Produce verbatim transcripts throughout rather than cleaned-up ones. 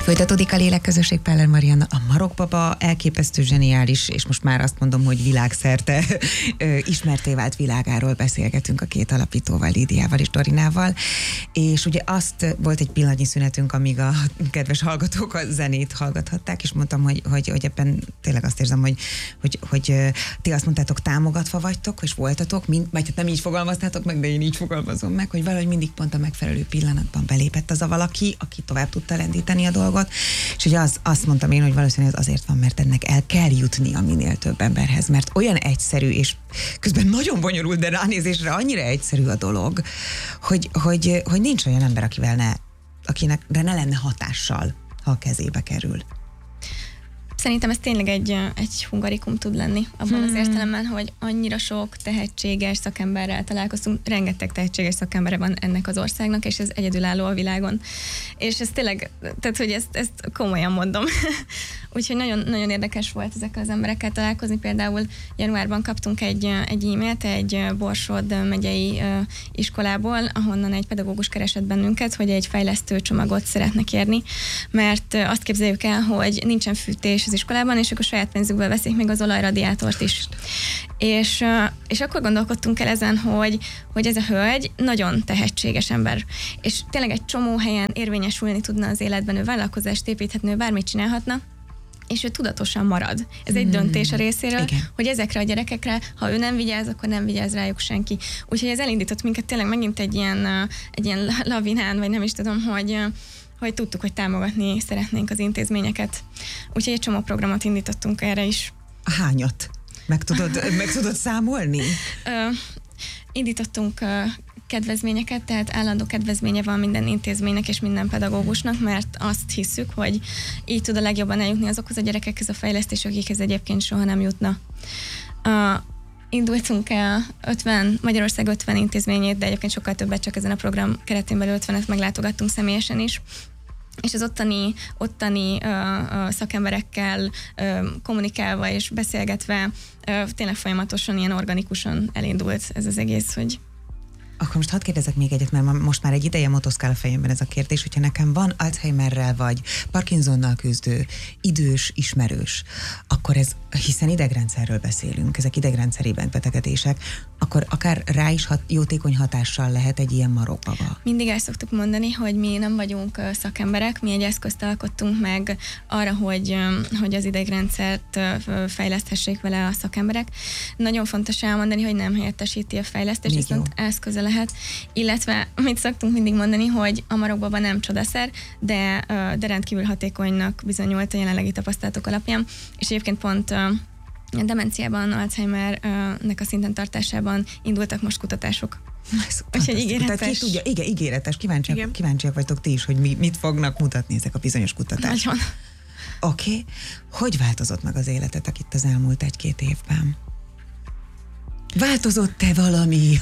Folytatódik a Lélekközösség Peller Marianna, a Marokkbaba elképesztő zseniális, és most már azt mondom, hogy világszerte ismerté vált világáról beszélgetünk a két alapítóval, Lídiával és Dorinával, és ugye azt volt egy pillanatnyi szünetünk, amíg a kedves hallgatók a zenét hallgathatták, és mondtam, hogy, hogy, hogy ebben tényleg azt érzem, hogy, hogy, hogy ti azt mondtátok, támogatva vagytok, és voltatok, mind, vagy hát nem így fogalmaztátok meg, de én így fogalmazom meg, hogy valahogy mindig pont a megfelelő pillanatban belépett az a valaki, aki tovább tudta lendíteni a dolgot. És ugye az, azt mondtam én, hogy valószínűleg ez azért van, mert ennek el kell jutni a minél több emberhez, mert olyan egyszerű, és közben nagyon bonyolult, de ránézésre annyira egyszerű a dolog, hogy, hogy, hogy nincs olyan ember, akivel ne, akinek ne lenne hatással, ha a kezébe kerül. Szerintem ez tényleg egy, egy hungarikum tud lenni, abban hmm. az értelemben, hogy annyira sok tehetséges szakemberrel találkoztunk, rengeteg tehetséges szakembere van ennek az országnak, és ez egyedülálló a világon. És ez tényleg, tehát hogy ezt, ezt komolyan mondom. Úgyhogy nagyon, nagyon érdekes volt ezekkel az emberekkel találkozni. Például januárban kaptunk egy, egy e-mailt egy Borsod megyei iskolából, ahonnan egy pedagógus keresett bennünket, hogy egy fejlesztő csomagot szeretne kérni, mert azt képzeljük el, hogy nincsen fűtés az iskolában, és akkor saját pénzükből veszik még az olajradiátort is. És, és akkor gondolkodtunk el ezen, hogy, hogy ez a hölgy nagyon tehetséges ember, és tényleg egy csomó helyen érvényesülni tudna az életben, ő vállalkozást építhetne, ő bármit csinálhatna, és ő tudatosan marad. Ez egy döntés a részéről, igen, hogy ezekre a gyerekekre, ha ő nem vigyáz, akkor nem vigyáz rájuk senki. Úgyhogy ez elindított minket tényleg megint egy ilyen, egy ilyen lavinán, vagy nem is tudom, hogy hogy tudtuk, hogy támogatni szeretnénk az intézményeket. Úgyhogy egy csomó programot indítottunk erre is. Hányat? Meg tudod, meg tudod számolni? Ö, indítottunk ö, kedvezményeket, tehát állandó kedvezménye van minden intézménynek és minden pedagógusnak, mert azt hiszük, hogy így tud a legjobban eljutni azokhoz a gyerekekhez a fejlesztés, akikhez egyébként soha nem jutna. Ö, Indultunk el ötven, Magyarország ötven intézményét, de egyébként sokkal többet, csak ezen a program keretén belül ötvenet meglátogattunk személyesen is. És az ottani, ottani uh, uh, szakemberekkel uh, kommunikálva és beszélgetve uh, tényleg folyamatosan, ilyen organikusan elindult ez az egész, hogy Akkor most hadd kérdezek még egyet, mert most már egy ideje motoszkál a fejemben ez a kérdés, hogyha nekem van Alzheimerrel vagy Parkinsonnal küzdő, idős, ismerős, akkor ez, hiszen idegrendszerről beszélünk, ezek idegrendszerében betegedések, akkor akár rá is hat, jótékony hatással lehet egy ilyen Marokkbaba. Mindig el szoktuk mondani, hogy mi nem vagyunk szakemberek, mi egy eszközt alkottunk meg arra, hogy, hogy az idegrendszert fejleszthessék vele a szakemberek. Nagyon fontos elmondani, hogy nem helyettesíti a fejlesztést, Még viszont jó. eszköze lehet, illetve amit szoktunk mindig mondani, hogy a Marokkbaba nem csodaszer, de, de rendkívül hatékonynak bizonyult a jelenlegi tapasztalatok alapján, és egyébként pont a demenciában, Alzheimernek a szinten tartásában indultak most kutatások. Úgyhogy ígéretes. Tehát ki tudja, igen, ígéretes. Kíváncsiak, igen. kíváncsiak vagytok ti is, hogy mi, mit fognak mutatni ezek a bizonyos kutatások. Nagyon. Oké. Okay. Hogy változott meg az életetek itt az elmúlt egy-két évben? Változott-e valami?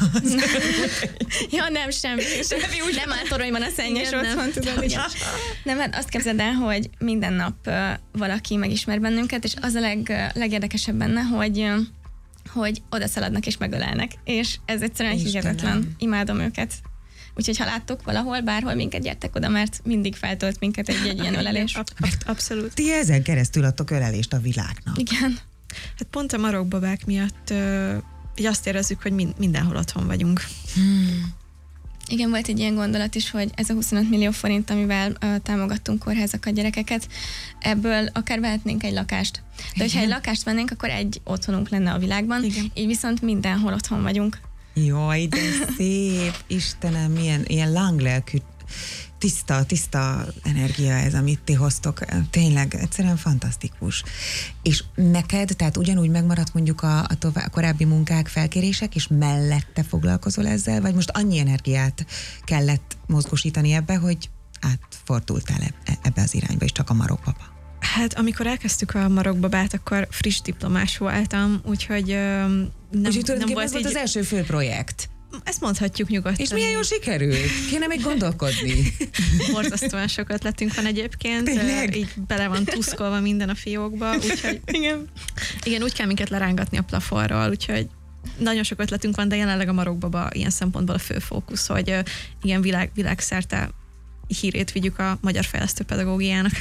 Ja, nem, semmi. semmi úgy nem áll toronyban a szennyes otthon, tudod. Nem, hát azt képzeld el, hogy minden nap uh, valaki megismer bennünket, és az a leg, legérdekesebb benne, hogy, uh, hogy oda szaladnak és megölelnek. És ez egyszerűen hihetetlen. Imádom őket. Úgyhogy ha láttok valahol, bárhol minket, gyertek oda, mert mindig feltölt minket egy, egy ilyen ölelés. Ab- abszolút. Ti ezen keresztül adtok ölelést a világnak. Igen. Hát pont a marokkbabák miatt uh, így azt érezzük, hogy min- mindenhol otthon vagyunk. Hmm. Igen, volt egy ilyen gondolat is, hogy ez a huszonöt millió forint, amivel uh, támogattunk kórházakat, gyerekeket, ebből akár vehetnénk egy lakást. De igen. hogyha egy lakást vennénk, akkor egy otthonunk lenne a világban, igen. így viszont mindenhol otthon vagyunk. Jaj, de szép! Istenem, milyen ilyen langlelkű, tiszta, tiszta energia ez, amit ti hoztok. Tényleg, egyszerűen fantasztikus. És neked, tehát ugyanúgy megmaradt mondjuk a, a, tovább, a korábbi munkák, felkérések, és mellette foglalkozol ezzel, vagy most annyi energiát kellett mozgósítani ebbe, hogy átfordultál ebbe az irányba, és csak a Marokkbaba? Hát amikor elkezdtük a Marokkbabát, akkor friss diplomás voltam, úgyhogy nem, és itt nem volt ez volt így... az első fő projekt. Ezt mondhatjuk nyugodtan. És milyen jól sikerült? Kéne még gondolkodni. Borzasztóan sok ötletünk van egyébként. Tényleg? Így bele van tuszkolva minden a fiókba, úgyhogy igen. igen, úgy kell minket lerángatni a plafonról, úgyhogy nagyon sok ötletünk van, de jelenleg a Marokkbaba ilyen szempontból a fő fókusz, hogy ilyen világ, világszerte hírét vigyük a magyar fejlesztő pedagógiának.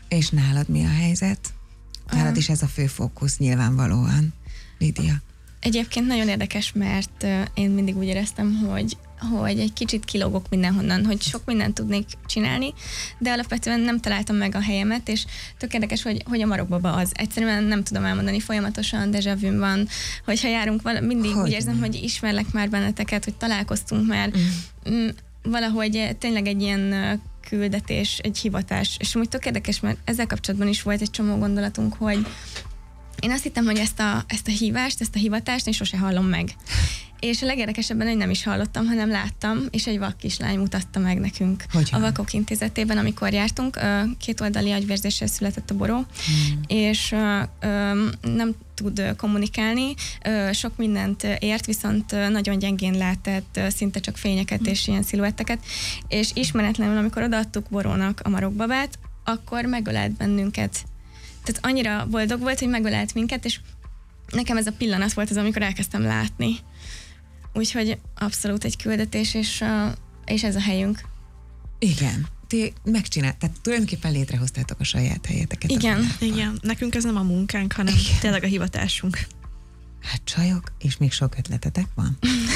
És nálad mi a helyzet? Nálad is ez a fő fókusz nyilvánvalóan, Lídia. Egyébként nagyon érdekes, mert én mindig úgy éreztem, hogy hogy egy kicsit kilógok mindenhonnan, hogy sok mindent tudnék csinálni, de alapvetően nem találtam meg a helyemet, és tök érdekes, hogy, hogy a marokbaba az. Egyszerűen nem tudom elmondani, folyamatosan déjà vu van, hogyha járunk, vala, mindig hogy úgy érzem, nem. hogy ismerlek már benneteket, hogy találkoztunk már. Mm. Valahogy tényleg egy ilyen küldetés, egy hivatás, és amúgy tök érdekes, mert ezzel kapcsolatban is volt egy csomó gondolatunk, hogy én azt hittem, hogy ezt a, ezt a hívást, ezt a hivatást én sose hallom meg. És a legérdekesebben, hogy nem is hallottam, hanem láttam, és egy vak kislány mutatta meg nekünk. Hogyan? A Vakok Intézetében, amikor jártunk, két oldali agyvérzéssel született a Boró, hmm. és nem tud kommunikálni, sok mindent ért, viszont nagyon gyengén látett, szinte csak fényeket hmm. és ilyen sziluetteket, és ismeretlenül, amikor odaadtuk Borónak a marokbabát, akkor megölelt bennünket. Tehát annyira boldog volt, hogy megölelt minket, és nekem ez a pillanat volt az, amikor elkezdtem látni. Úgyhogy abszolút egy küldetés, és, uh, és ez a helyünk. Igen. Ti megcsinált, tehát tulajdonképpen létrehoztátok a saját helyeteket. Igen, igen. Nekünk ez nem a munkánk, hanem igen. tényleg a hivatásunk. Hát csajok, és még sok ötletetek van?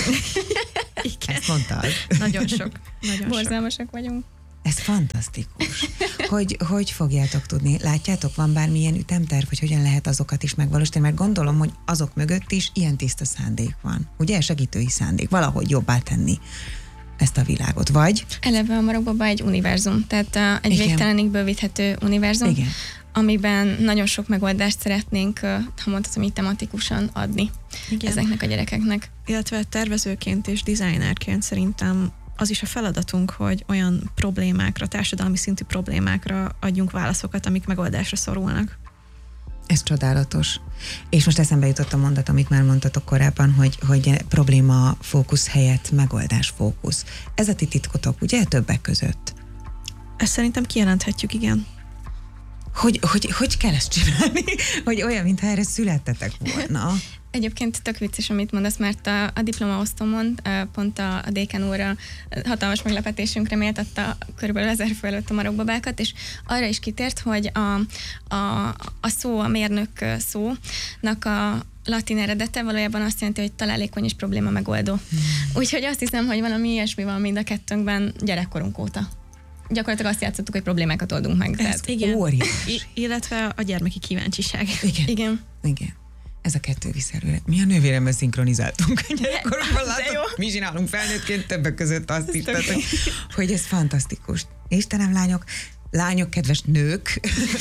Igen. Ezt mondtad? Nagyon sok. Nagyon Borzalmasak vagyunk. Ez fantasztikus. Hogy, hogy fogjátok tudni? Látjátok, van bármilyen ütemterv, hogy hogyan lehet azokat is megvalósítani? Mert gondolom, hogy azok mögött is ilyen tiszta szándék van. Ugye? Segítői szándék. Valahogy jobbá tenni ezt a világot. Vagy? Eleve a marokbaba egy univerzum. Tehát uh, egy Igen. végtelenig bővíthető univerzum. Igen. Amiben nagyon sok megoldást szeretnénk, ha mondhatom így, tematikusan adni Igen. ezeknek a gyerekeknek. Illetve tervezőként és designerként szerintem az is a feladatunk, hogy olyan problémákra, társadalmi szintű problémákra adjunk válaszokat, amik megoldásra szorulnak. Ez csodálatos. És most eszembe jutott a mondat, amit már mondtatok korábban, hogy, hogy probléma fókusz helyett megoldás fókusz. Ez a ti titkotok, ugye, többek között? Ezt szerintem kijelenthetjük, igen. Hogy, hogy, hogy kell ezt csinálni? Hogy olyan, mintha erre születtetek volna. Egyébként tök vicces, amit mondasz, mert a, a diplomaosztomon pont a, a dékán úr hatalmas meglepetésünkre méltatta körülbelül ezer fő előtt a marokbabákat, és arra is kitért, hogy a, a, a szó, a mérnök szónak a latin eredete valójában azt jelenti, hogy találékony és probléma megoldó. Hmm. Úgyhogy azt hiszem, hogy valami ilyesmi van mind a kettőnkben gyerekkorunk óta. Gyakorlatilag azt játszottuk, hogy problémákat oldunk meg. Ez igen. I- illetve a gyermeki kíváncsiság. Igen. Igen. Igen. Ez a kettő visz előre. Mi a nővéremmel szinkronizáltunk. Gyerekkorunkban látok, mi csinálunk felnőttként, többek között azt ez is, tehát, hogy, hogy ez fantasztikus. Istenem, lányok, lányok, kedves nők,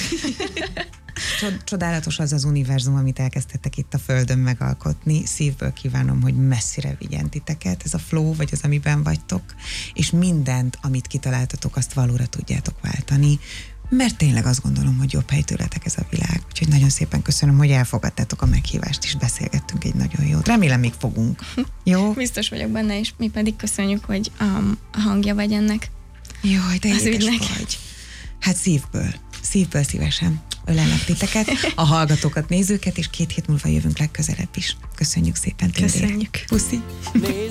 csodálatos az az univerzum, amit elkezdtetek itt a Földön megalkotni. Szívből kívánom, hogy messzire vigyen titeket. Ez a flow, vagy az, amiben vagytok, és mindent, amit kitaláltatok, azt valóra tudjátok váltani. Mert tényleg azt gondolom, hogy jobb hely tőletek ez a világ. Úgyhogy nagyon szépen köszönöm, hogy elfogadtátok a meghívást, és beszélgettünk egy nagyon jót. Remélem, még fogunk. Jó? Biztos vagyok benne, és mi pedig köszönjük, hogy a, a hangja vagy ennek. Jaj, de édes vagy. Hát szívből, szívből szívesen ölellek titeket, a hallgatókat, nézőket, és két hét múlva jövünk legközelebb is. Köszönjük szépen. Köszönjük. Puszi.